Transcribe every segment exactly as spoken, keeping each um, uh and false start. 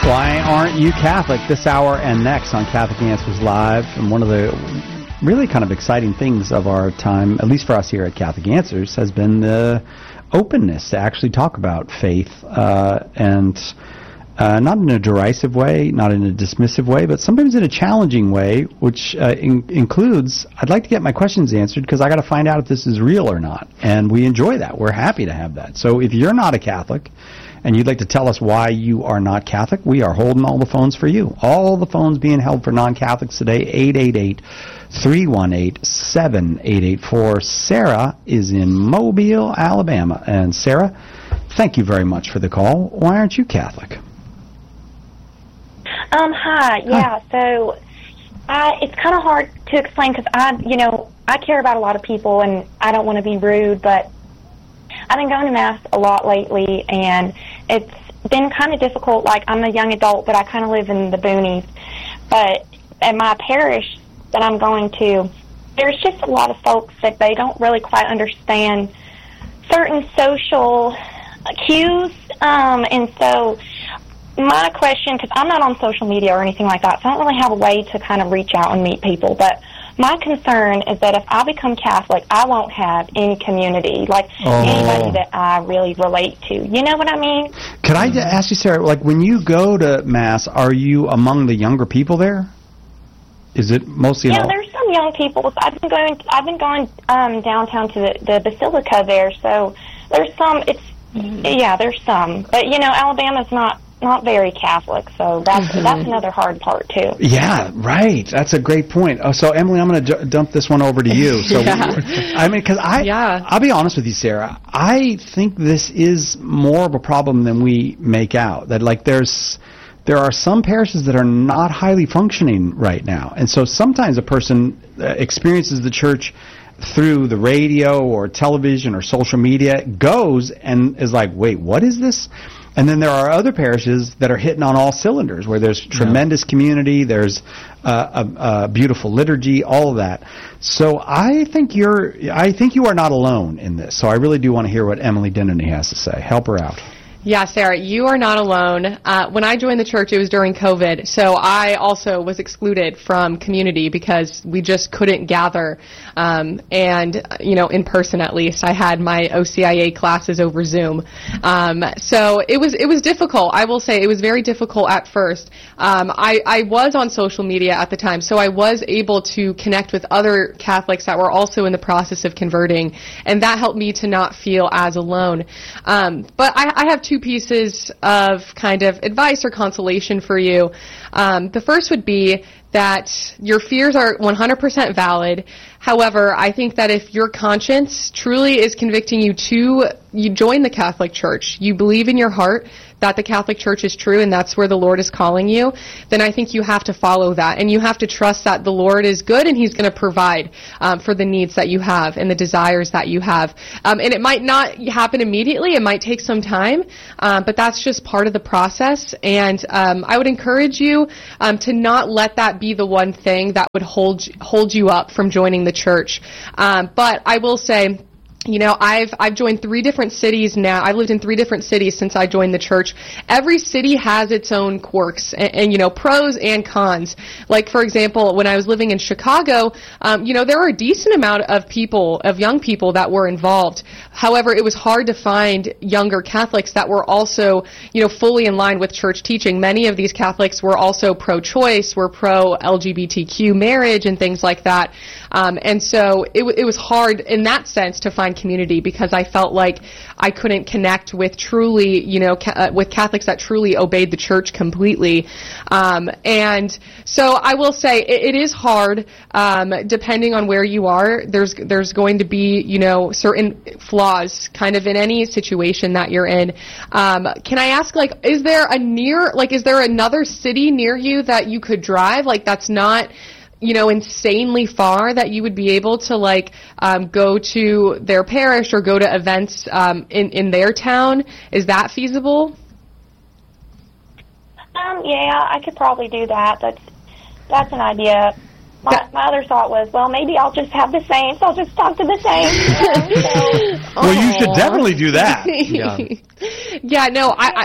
Why Aren't You Catholic? This hour and next on Catholic Answers Live. And one of the really kind of exciting things of our time, at least for us here at Catholic Answers, has been the openness to actually talk about faith, uh, and uh, not in a derisive way, not in a dismissive way, but sometimes in a challenging way, which uh, in- includes, I'd like to get my questions answered because I got to find out if this is real or not. And we enjoy that. We're happy to have that. So if you're not a Catholic, and you'd like to tell us why you are not Catholic, we are holding all the phones for you. All the phones being held for non-Catholics today, eight eight eight, three one eight, seven eight eight four. Sarah is in Mobile, Alabama. And Sarah, thank you very much for the call. Why aren't you Catholic? Um, hi, yeah, hi. so I, it's kind of hard to explain because I, you know, I care about a lot of people and I don't want to be rude, but I've been going to Mass a lot lately, and it's been kind of difficult. Like, I'm a young adult, but I kind of live in the boonies. But at my parish that I'm going to, there's just a lot of folks that they don't really quite understand certain social cues. Um, and so my question, because I'm not on social media or anything like that, so I don't really have a way to kind of reach out and meet people, but my concern is that if I become Catholic, I won't have any community, like oh. anybody that I really relate to. You know what I mean? Could I ask you, Sarah, like when you go to Mass, are you among the younger people there? Is it mostly? Yeah, there's some young people. I've been going. I've been going um, downtown to the, the Basilica there, so there's some. It's mm-hmm. yeah, there's some, but you know, Alabama's not. not very Catholic, so that's mm-hmm. that's another hard part too. Yeah, right. That's a great point. Oh, so Emily, I'm going to d- dump this one over to you. So yeah. we, I mean, because I, yeah. I'll be honest with you, Sarah. I think this is more of a problem than we make out. That like there's there are some parishes that are not highly functioning right now, and so sometimes a person uh, experiences the church through the radio or television or social media, goes and is like, wait, what is this? And then there are other parishes that are hitting on all cylinders, where there's tremendous yeah. community, there's uh, a, a beautiful liturgy, all of that. So I think you're, I think you are not alone in this. So I really do want to hear what Emily Dennany has to say. Help her out. Yeah, Sarah, you are not alone. Uh, when I joined the church, it was during COVID, so I also was excluded from community because we just couldn't gather, um, and, you know, in person at least. I had my O C I A classes over Zoom. Um, so it was it was difficult. I will say it was very difficult at first. Um, I, I was on social media at the time, so I was able to connect with other Catholics that were also in the process of converting, and that helped me to not feel as alone. Um, but I, I have two pieces of kind of advice or consolation for you. Um, the first would be that your fears are one hundred percent valid. However, I think that if your conscience truly is convicting you to you join the Catholic Church, you believe in your heart that the Catholic Church is true and that's where the Lord is calling you, then I think you have to follow that. And you have to trust that the Lord is good and He's going to provide um, for the needs that you have and the desires that you have. Um, and it might not happen immediately. It might take some time, um, but that's just part of the process. And um, I would encourage you um, to not let that be the one thing that would hold hold you up from joining the church. Um, but I will say, you know, I've I've joined three different cities now. I've lived in three different cities since I joined the church. Every city has its own quirks and, and you know, pros and cons. Like, for example, when I was living in Chicago, um, you know, there were a decent amount of people, of young people that were involved. However, it was hard to find younger Catholics that were also, you know, fully in line with church teaching. Many of these Catholics were also pro-choice, were pro-L G B T Q marriage and things like that. Um, and so it, w- it was hard in that sense to find community because I felt like I couldn't connect with truly, you know, ca- uh, with Catholics that truly obeyed the church completely. Um, and so I will say it, it is hard, um, depending on where you are. There's there's going to be, you know, certain flaws kind of in any situation that you're in. Um, can I ask, like, is there a near, like, is there another city near you that you could drive? Like, that's not, you know, insanely far that you would be able to, like, um, go to their parish or go to events um, in, in their town? Is that feasible? Um, yeah, I could probably do that. That's, that's an idea. My, my other thought was, well, maybe I'll just have the saints. I'll just talk to the saints. You know, so. Well, you should definitely do that. yeah. yeah, no, I... Yeah, I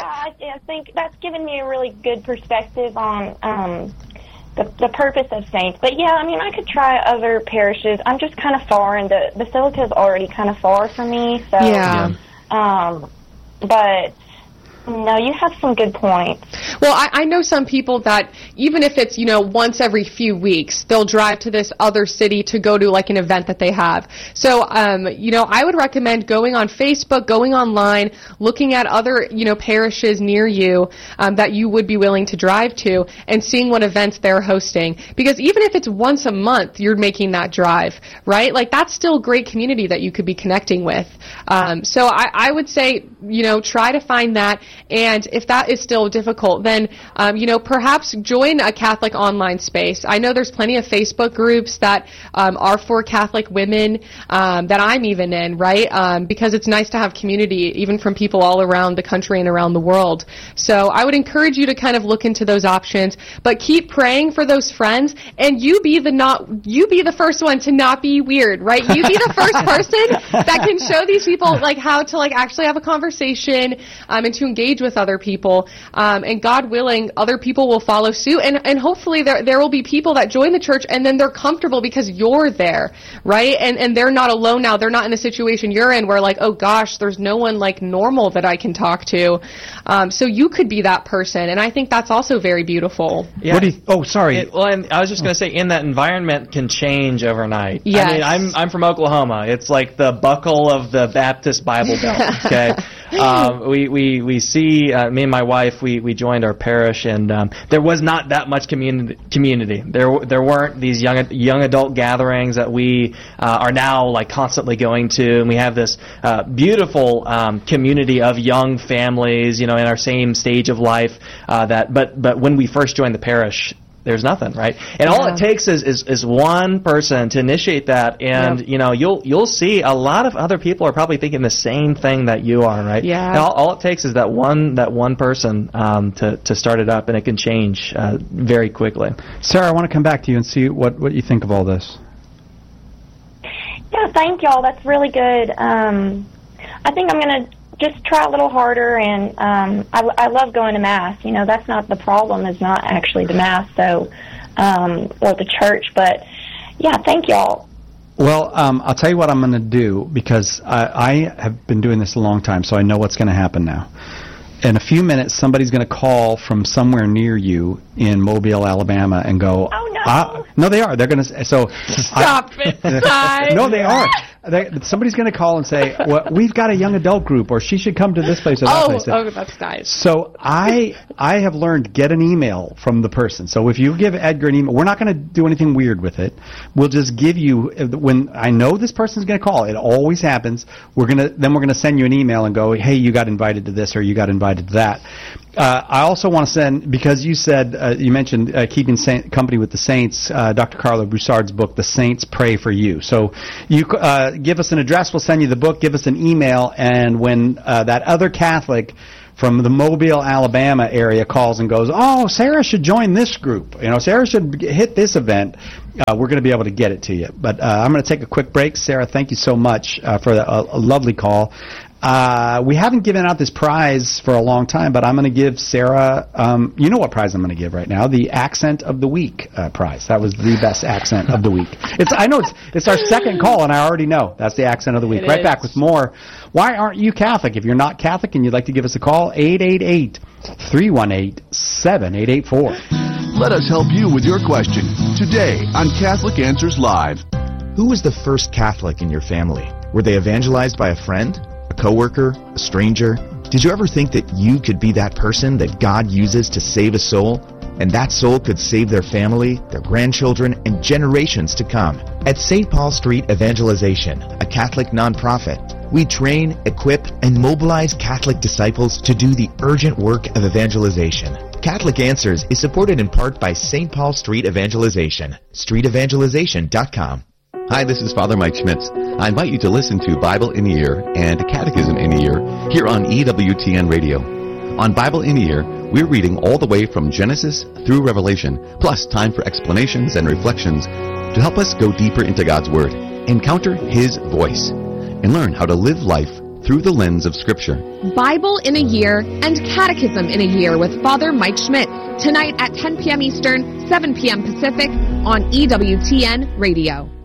I think that's given me a really good perspective on um, the, the purpose of Saints. But, yeah, I mean, I could try other parishes. I'm just kind of far, and the Basilica is already kind of far for me. So, Yeah. Um, but... No, you have some good points. Well, I, I know some people that even if it's, you know, once every few weeks, they'll drive to this other city to go to like an event that they have. So, um, you know, I would recommend going on Facebook, going online, looking at other, you know, parishes near you um, that you would be willing to drive to and seeing what events they're hosting. Because even if it's once a month, you're making that drive, right? Like that's still great community that you could be connecting with. Um, so I, I would say, you know, try to find that. And if that is still difficult, then, um, you know, perhaps join a Catholic online space. I know there's plenty of Facebook groups that um, are for Catholic women um, that I'm even in, right? Um, because it's nice to have community, even from people all around the country and around the world. So I would encourage you to kind of look into those options, but keep praying for those friends, and you be the not, you be the first one to not be weird, right? You be the first person that can show these people like how to like actually have a conversation um, and to engage with other people, um, and God willing, other people will follow suit, and, and hopefully there there will be people that join the church and then they're comfortable because you're there, right? And and they're not alone now. They're not in the situation you're in where like, oh gosh, there's no one like normal that I can talk to. Um, so you could be that person, and I think that's also very beautiful. Yeah. What do you, oh, sorry. It, well, and I was just going to say, in that environment can change overnight. Yes. I mean, I'm I'm from Oklahoma. It's like the buckle of the Baptist Bible Belt. Okay, um, we we we see uh, me and my wife. We, we joined our parish, and um, there was not that much community. Community. There there weren't these young young adult gatherings that we uh, are now like constantly going to, and we have this uh, beautiful um, community of young families, you know, in our same stage of life. Uh, that, but but when we first joined the parish, there's nothing, right? And yeah. all it takes is, is, is one person to initiate that, and yep. you know, you'll you'll see a lot of other people are probably thinking the same thing that you are, right? Yeah. And all, all it takes is that one that one person um, to to start it up, and it can change uh, very quickly. Sarah, I want to come back to you and see what what you think of all this. Yeah, thank y'all. That's really good. Um, I think I'm going to just try a little harder, and um, I, I love going to Mass. You know, that's not the problem, is not actually the Mass, so, um, or the church, but, yeah, thank y'all. Well, um, I'll tell you what I'm going to do, because I, I have been doing this a long time, so I know what's going to happen now. In a few minutes, somebody's going to call from somewhere near you in Mobile, Alabama, and go, oh, no. Ah, no, they are. They're going to, so. Stop I, it, Ty. No, they are. They, somebody's going to call and say, well, we've got a young adult group, or she should come to this place or that oh, place. Oh, that's nice. So I I have learned, get an email from the person. So if you give Edgar an email, we're not going to do anything weird with it. We'll just give you, when I know this person's going to call, it always happens, we're going to, then we're going to send you an email and go, hey, you got invited to this, or you got invited to that. Uh, I also want to send, because you said, uh, you mentioned uh, keeping saint, company with the saints, uh, Doctor Carla Broussard's book, The Saints Pray for You. So you uh, give us an address, we'll send you the book, give us an email, and when uh, that other Catholic from the Mobile, Alabama area calls and goes, oh, Sarah should join this group. You know, Sarah should hit this event. Uh, we're going to be able to get it to you. But uh, I'm going to take a quick break. Sarah, thank you so much uh, for the, a, a lovely call. Uh, we haven't given out this prize for a long time, but I'm going to give Sarah, um, you know what prize I'm going to give right now, the Accent of the Week uh, prize. That was the best accent of the week. It's, I know it's, it's our second call, and I already know that's the Accent of the Week. It right is. Back with more. Why aren't you Catholic? If you're not Catholic and you'd like to give us a call, eight eight eight, three one eight, seven eight eight four. Let us help you with your question today on Catholic Answers Live. Who was the first Catholic in your family? Were they evangelized by a friend? A coworker, a stranger? Did you ever think that you could be that person that God uses to save a soul? And that soul could save their family, their grandchildren, and generations to come. At Saint Paul Street Evangelization, a Catholic nonprofit, we train, equip, and mobilize Catholic disciples to do the urgent work of evangelization. Catholic Answers is supported in part by Saint Paul Street Evangelization, street evangelization dot com. Hi, this is Father Mike Schmitz. I invite you to listen to Bible in a Year and Catechism in a Year here on E W T N Radio. On Bible in a Year, we're reading all the way from Genesis through Revelation, plus time for explanations and reflections to help us go deeper into God's Word, encounter His voice, and learn how to live life through the lens of Scripture. Bible in a Year and Catechism in a Year with Father Mike Schmitz, tonight at ten p.m. Eastern, seven p.m. Pacific on E W T N Radio.